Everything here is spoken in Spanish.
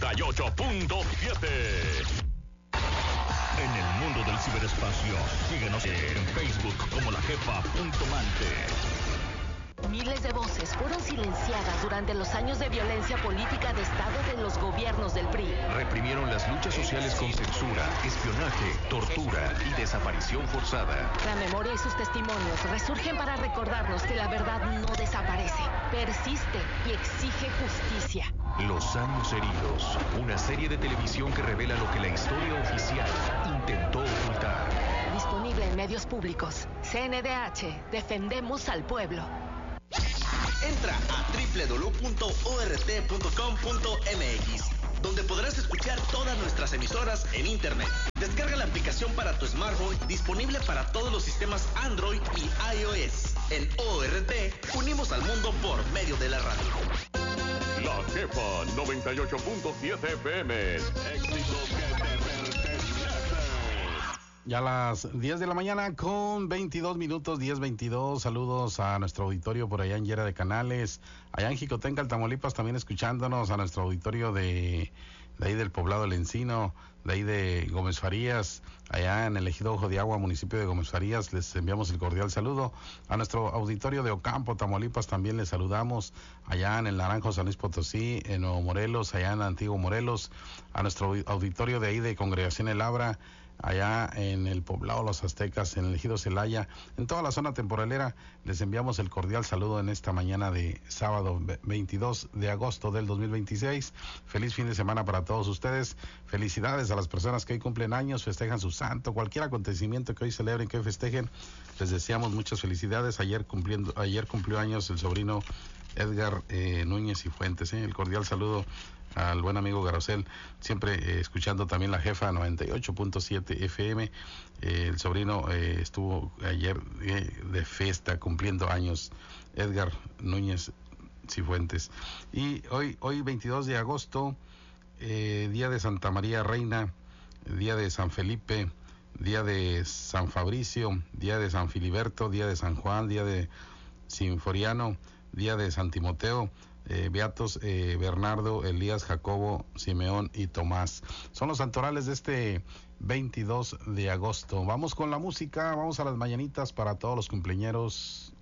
98.7. En el mundo del ciberespacio, síguenos en Facebook como lajefa.mante. Miles de voces fueron silenciadas durante los años de violencia política de Estado de los gobiernos del PRI. Reprimieron las luchas sociales con censura, espionaje, tortura y desaparición forzada. La memoria y sus testimonios resurgen para recordarnos que la verdad no desaparece, persiste y exige justicia. Los años heridos, una serie de televisión que revela lo que la historia oficial intentó ocultar. Disponible en medios públicos. CNDH, defendemos al pueblo. Entra a www.ort.com.mx, donde podrás escuchar todas nuestras emisoras en internet. Descarga la aplicación para tu smartphone, disponible para todos los sistemas Android y iOS. En ORT, unimos al mundo por medio de la radio. La Jefa 98.7 FM. Éxitos que te pertenecen. Ya a las 10 de la mañana con 22 minutos, 10:22. Saludos a nuestro auditorio por allá en Llera de Canales, allá en Jicotenca, Tamaulipas, también escuchándonos, a nuestro auditorio de ahí del poblado El Encino, de ahí de Gómez Farías, allá en el ejido Ojo de Agua, municipio de Gómez Farías. Les enviamos el cordial saludo. A nuestro auditorio de Ocampo, Tamaulipas, también les saludamos, allá en el Naranjo, San Luis Potosí, en Nuevo Morelos, allá en Antiguo Morelos. A nuestro auditorio de ahí de Congregación El Abra, allá en el poblado Los Aztecas, en el ejido Celaya, en toda la zona temporalera, les enviamos el cordial saludo en esta mañana de sábado 22 de agosto del 2026. Feliz fin de semana para todos ustedes. Felicidades a las personas que hoy cumplen años, festejan su santo, cualquier acontecimiento que hoy celebren, que hoy festejen, les deseamos muchas felicidades. Ayer cumplió años el sobrino Edgar Núñez y Fuentes. El cordial saludo al buen amigo Garocel, siempre escuchando también la Jefa 98.7 FM. El sobrino estuvo ayer de fiesta cumpliendo años, Edgar Núñez Cifuentes. Y hoy 22 de agosto, día de Santa María Reina, día de San Felipe, día de San Fabricio, día de San Filiberto, día de San Juan, día de Sinforiano, día de San Timoteo, beatos Bernardo, Elías, Jacobo, Simeón y Tomás. Son los santorales de este 22 de agosto. Vamos con la música, vamos a las mañanitas para todos los cumpleañeros